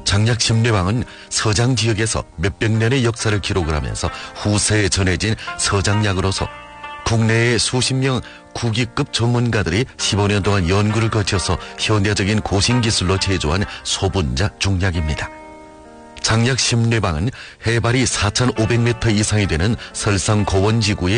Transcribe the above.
장약 심리방은 서장 지역에서 몇백 년의 역사를 기록을 하면서 후세에 전해진 서장약으로서 국내의 수십 명 국위급 전문가들이 15년 동안 연구를 거쳐서 현대적인 고신기술로 제조한 소분자 중약입니다. 장약 심리방은 해발이 4,500m 이상이 되는 설상 고원지구의